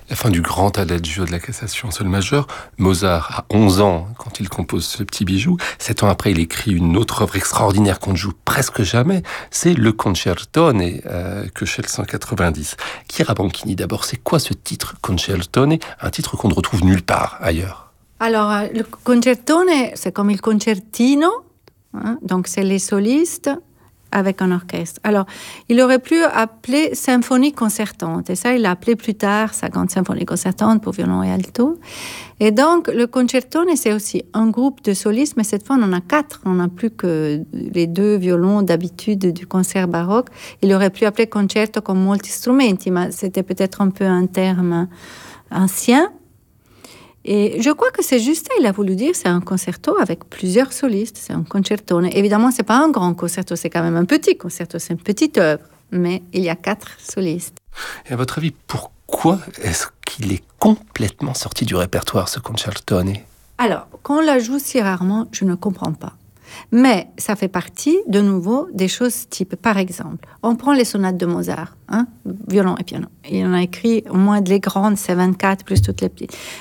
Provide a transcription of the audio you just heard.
La fin du grand adagio de la cassation en sol majeur, Mozart a 11 ans quand il compose ce petit bijou. 7 ans après, il écrit une autre œuvre extraordinaire qu'on ne joue presque jamais. C'est le Concertone, Köchel 190. Chiara Banchini, d'abord, c'est quoi ce titre Concertone? Un titre qu'on ne retrouve nulle part ailleurs. Alors, le concertone, c'est comme il concertino, hein, donc c'est les solistes avec un orchestre. Alors, il aurait pu appeler symphonie concertante, et ça, il l'a appelé plus tard sa grande symphonie concertante pour violon et alto. Et donc, le concertone, c'est aussi un groupe de solistes, mais cette fois, on en a 4. On n'a plus que les 2 violons d'habitude du concert baroque. Il aurait pu appeler concerto con molti strumenti, mais c'était peut-être un peu un terme ancien. Et je crois que c'est juste ça, il a voulu dire, c'est un concerto avec plusieurs solistes, c'est un concertone. Évidemment, c'est pas un grand concerto, c'est quand même un petit concerto, c'est une petite œuvre, mais il y a 4 solistes. Et à votre avis, pourquoi est-ce qu'il est complètement sorti du répertoire, ce concertone? Alors, quand on la joue si rarement, je ne comprends pas. Mais ça fait partie, de nouveau, des choses type. Par exemple, on prend les sonates de Mozart, hein, violon et piano. Il en a écrit au moins les grandes, c'est 24, plus toutes les petites.